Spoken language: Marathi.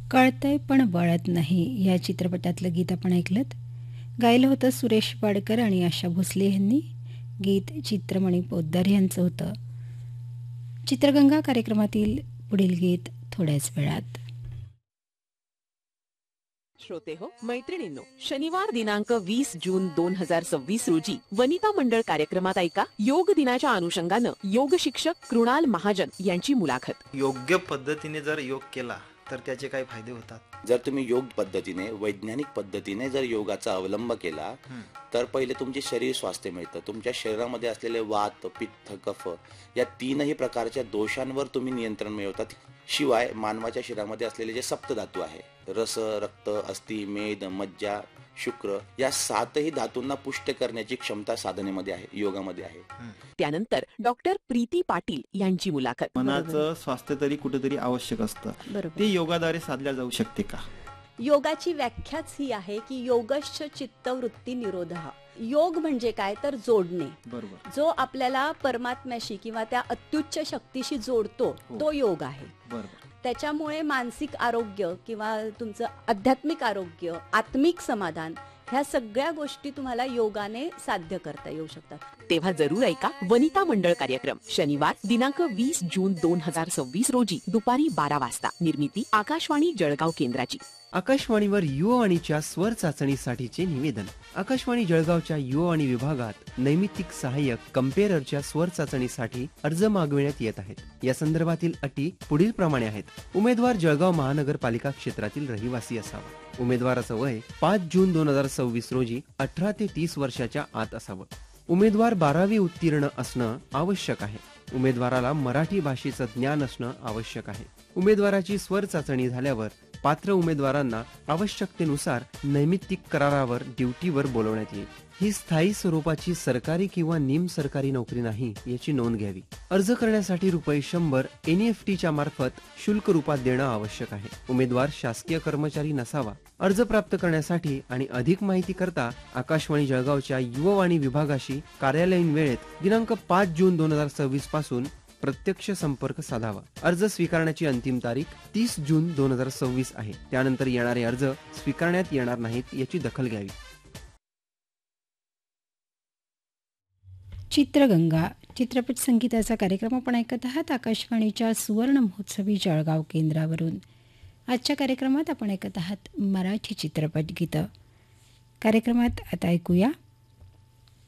कळतंय पण वळत नाही या चित्रपटातलं गीत आपण ऐकलंत. गायलं होतं सुरेश वाडकर आणि आशा भोसले यांनी. गीत चित्रमणी पोद्दार यांचं होतं. चित्रगंगा कार्यक्रमातील पुढील गीत थोड्याच वेळात. श्रोते हो, मैत्रिणींनो, शनिवार दिनांक 20 जून 2026 रोजी वनिता मंडळ कार्यक्रमात ऐका योग दिनाच्या अनुषंगानं योग शिक्षक कृणाल महाजन यांची मुलाखत. योग्य पद्धतीने जर योग केला तर त्याचे काय फायदे होतात? जर तुम्ही योग पद्धतीने वैज्ञानिक पद्धतीने जर योगाचा अवलंब केला तर पहिले तुमचे शरीर स्वास्थ्य मिळतं. तुमच्या शरीरामध्ये असलेले वात, पित्त, कफ या तीनही प्रकारच्या दोषांवर तुम्ही नियंत्रण मिळवतात. शिवाय मानवाच्या शरीरामध्ये असलेले जे सप्तधातू आहे, रस, रक्त, अस्थि, मेद, मज्जा, शुक्र या 7ही धातूंना पुष्ट करण्याची क्षमता साधनेमध्ये आहे, योगामध्ये आहे. त्यानंतर डॉक्टर प्रीती पाटील यांची मुलाखत. मनाचं स्वास्थ्य तरी कुठेतरी आवश्यक असतं, ते योगाद्वारे साधल्या जाऊ शकते का? योगाची व्याख्याच ही आहे की योगश्च चित्तवृत्ती निरोधः. योग म्हणजे काय तर जोडणे. बरोबर. जो आपल्याला परमात्म्याशी किंवा त्या अत्युच्च शक्तीशी जोडतो तो योग आहे. बरोबर. त्याच्यामुळे मानसिक आरोग्य किंवा तुमचं आध्यात्मिक आरोग्य, आत्मिक समाधान ह्या सगळ्या गोष्टी तुम्हाला योगाने साध्य करता येऊ शकतात. तेव्हा जरूर ऐका वनिता मंडळ कार्यक्रम शनिवार दिनांक 20 जून 2026 रोजी दुपारी 12 वाजता. निर्मिती आकाशवाणी जळगाव केंद्राची. आकाशवाणीवर युवावाणीच्या स्वर चाचणीसाठीचे निवेदन. आकाशवाणी जळगावच्या युवावाणी विभागात नैमित्तिक सहाय्यक कम्पेअररच्या स्वर चाचणीसाठी अर्ज मागविण्यात येत आहेत. या संदर्भातील अटी पुढील प्रमाणे आहेत. उमेदवार जळगाव महानगरपालिका क्षेत्रातील रहिवासी असावा. उमेदवाराचं वय 5 जून 2026 रोजी 18 ते 30 वर्षाच्या आत असावं. उमेदवार 12वी उत्तीर्ण असणं आवश्यक आहे. उमेदवाराला मराठी भाषेचं ज्ञान असणं आवश्यक आहे. उमेदवाराची स्वर चाचणी झाल्यावर पात्र उमेदवारांना आवश्यकतेनुसार नैमित्तिक करारावर ड्युटीवर बोलवण्यात येईल. ही स्थायी स्वरूपाची सरकारी किंवा निम सरकारी नोकरी नाही याची नोंद घ्यावी. अर्ज करण्यासाठी ₹100 NEFTच्या मार्फत शुल्क रूपात देणं आवश्यक आहे. उमेदवार शासकीय कर्मचारी नसावा. अर्ज प्राप्त करण्यासाठी आणि अधिक माहिती करता आकाशवाणी जळगावच्या युववाणी विभागाशी कार्यालयीन वेळेत दिनांक 5 जून 2026 पासून प्रत्यक्ष संपर्क साधावा. अर्ज स्वीकारण्याची अंतिम तारीख 30 जून 2026 आहे. त्यानंतर येणारे अर्ज स्वीकारण्यात येणार नाहीत याची दखल घ्यावी. चित्रगंगा चित्रपट संगीताचा कार्यक्रम आपण ऐकत आहात आकाशवाणीच्या सुवर्ण महोत्सवी जळगाव केंद्रावरून. आजच्या कार्यक्रमात आपण ऐकत आहात मराठी चित्रपट गीतं. कार्यक्रमात आता ऐकूया